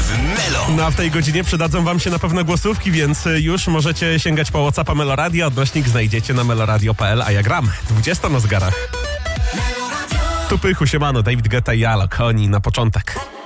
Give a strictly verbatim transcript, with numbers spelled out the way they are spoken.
w Melo. No a w tej godzinie przydadzą wam się na pewno głosówki, więc już możecie sięgać po WhatsAppa Meloradia. Odnośnik znajdziecie na meloradio kropka p l, a ja gram. dwudziesta na zegarach. Tu Pychu, siemano, David Guetta i Alok, oni na początek.